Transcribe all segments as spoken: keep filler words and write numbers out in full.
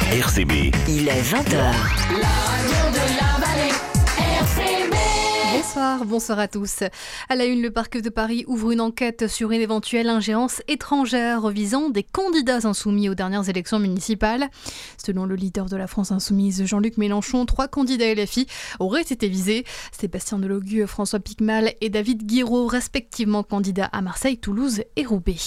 R C B. Il est vingt heures. La radio de la vallée, R C B. Bonsoir, bonsoir à tous. À la une, le parquet de Paris ouvre une enquête sur une éventuelle ingérence étrangère visant des candidats insoumis aux dernières élections municipales. Selon le leader de la France insoumise, Jean-Luc Mélenchon, trois candidats L F I auraient été visés. Sébastien Delogu, François Piquemal et David Guiraud, respectivement candidats à Marseille, Toulouse et Roubaix.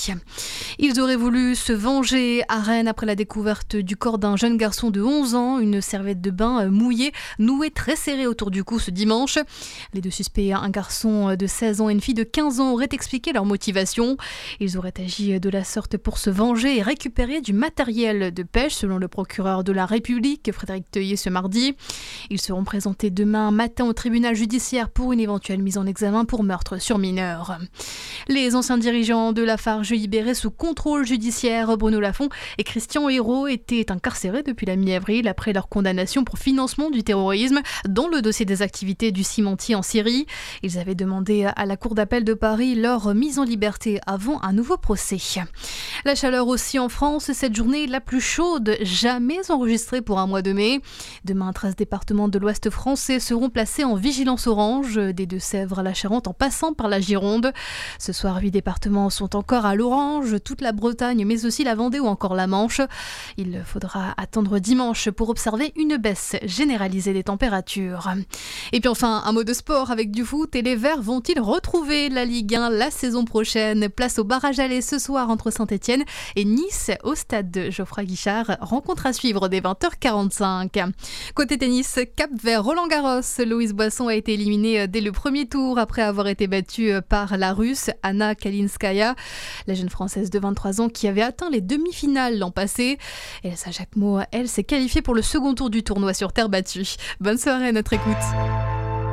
Ils auraient voulu se venger à Rennes après la découverte du corps d'un jeune garçon de onze ans, une serviette de bain mouillée, nouée très serrée autour du cou ce dimanche. Les deux suspects, un garçon de seize ans et une fille de quinze ans, auraient expliqué leur motivation. Ils auraient agi de la sorte pour se venger et récupérer du matériel de pêche, selon le procureur de la République, Frédéric Teuillet, ce mardi. Ils seront présentés demain matin au tribunal judiciaire pour une éventuelle mise en examen pour meurtre sur mineur. Les anciens dirigeants de Lafarge libérés sous contrôle judiciaire, Bruno Lafont et Christian Hérault, étaient incarcérés depuis la mi-avril après leur condamnation pour financement du terrorisme dans le dossier des activités du cimentier en Syrie. Ils avaient demandé à la Cour d'appel de Paris leur mise en liberté avant un nouveau procès. La chaleur aussi en France, cette journée la plus chaude jamais enregistrée pour un mois de mai. Demain, treize départements de l'Ouest français seront placés en vigilance orange, des Deux-Sèvres à la Charente en passant par la Gironde. Ce soir, huit départements sont encore à l'orange, toute la Bretagne mais aussi la Vendée ou encore la Manche. Il faudra attendre dimanche pour observer une baisse généralisée des températures. Et puis enfin, un mot de sport avec du foot, et les Verts vont-ils retrouver la Ligue un la saison prochaine? Place au barrage aller ce soir entre Saint-Etienne et Nice au stade de Geoffroy Guichard. Rencontre à suivre dès vingt heures quarante-cinq. Côté tennis, cap vers Roland-Garros. Louise Boisson a été éliminée dès le premier tour après avoir été battue par la Russe Anna Kalinskaya. La jeune Française de vingt-trois ans qui avait atteint les demi-finales l'an passé. Elsa Jacquemot, elle, s'est qualifiée pour le second tour du tournoi sur terre battue. Bonne soirée à notre écoute.